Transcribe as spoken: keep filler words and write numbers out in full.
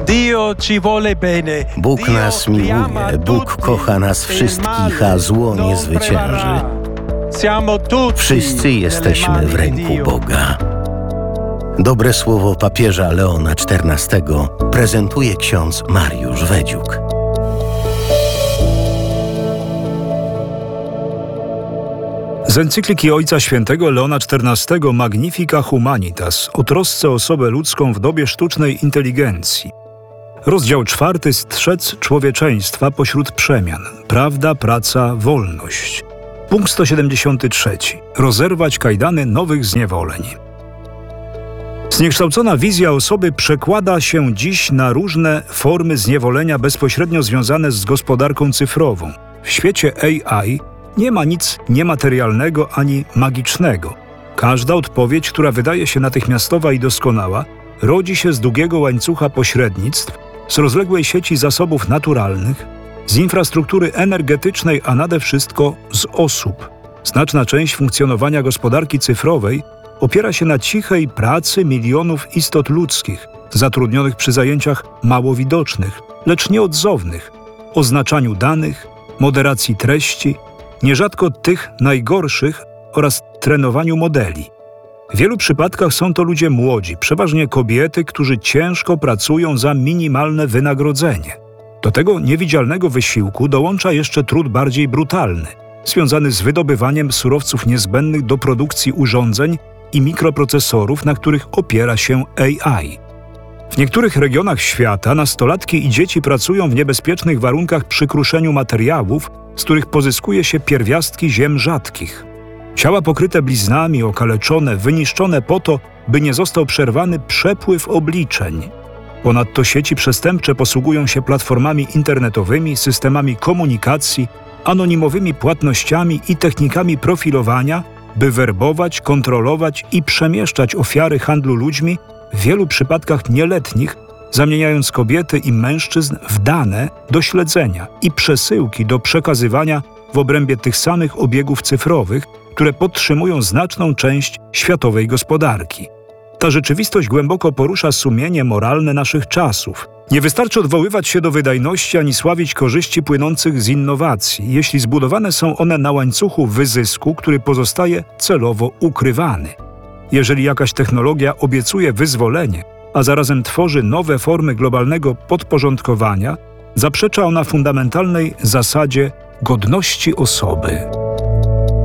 Bóg nas miłuje, Bóg kocha nas wszystkich, a zło nie zwycięży. Wszyscy jesteśmy w ręku Boga. Dobre słowo papieża Leona czternastego prezentuje ksiądz Mariusz Wedziuk. Z encykliki Ojca Świętego Leona czternastego Magnifica Humanitas o trosce o osobę ludzką w dobie sztucznej inteligencji. Rozdział czwarty. Strzec człowieczeństwa pośród przemian. Prawda, praca, wolność. Punkt sto siedemdziesiąty trzeci. Rozerwać kajdany nowych zniewoleń. Zniekształcona wizja osoby przekłada się dziś na różne formy zniewolenia bezpośrednio związane z gospodarką cyfrową. W świecie A I nie ma nic niematerialnego ani magicznego. Każda odpowiedź, która wydaje się natychmiastowa i doskonała, rodzi się z długiego łańcucha pośrednictw, z rozległej sieci zasobów naturalnych, z infrastruktury energetycznej, a nade wszystko z osób. Znaczna część funkcjonowania gospodarki cyfrowej opiera się na cichej pracy milionów istot ludzkich, zatrudnionych przy zajęciach mało widocznych, lecz nieodzownych, oznaczaniu danych, moderacji treści, nierzadko tych najgorszych oraz trenowaniu modeli. W wielu przypadkach są to ludzie młodzi, przeważnie kobiety, którzy ciężko pracują za minimalne wynagrodzenie. Do tego niewidzialnego wysiłku dołącza jeszcze trud bardziej brutalny, związany z wydobywaniem surowców niezbędnych do produkcji urządzeń i mikroprocesorów, na których opiera się A I. W niektórych regionach świata nastolatki i dzieci pracują w niebezpiecznych warunkach przy kruszeniu materiałów, z których pozyskuje się pierwiastki ziem rzadkich. Ciała pokryte bliznami, okaleczone, wyniszczone po to, by nie został przerwany przepływ obliczeń. Ponadto sieci przestępcze posługują się platformami internetowymi, systemami komunikacji, anonimowymi płatnościami i technikami profilowania, by werbować, kontrolować i przemieszczać ofiary handlu ludźmi, w wielu przypadkach nieletnich, zamieniając kobiety i mężczyzn w dane do śledzenia i przesyłki do przekazywania w obrębie tych samych obiegów cyfrowych, które podtrzymują znaczną część światowej gospodarki. Ta rzeczywistość głęboko porusza sumienie moralne naszych czasów. Nie wystarczy odwoływać się do wydajności ani sławić korzyści płynących z innowacji, jeśli zbudowane są one na łańcuchu wyzysku, który pozostaje celowo ukrywany. Jeżeli jakaś technologia obiecuje wyzwolenie, a zarazem tworzy nowe formy globalnego podporządkowania, zaprzecza ona fundamentalnej zasadzie godności osoby.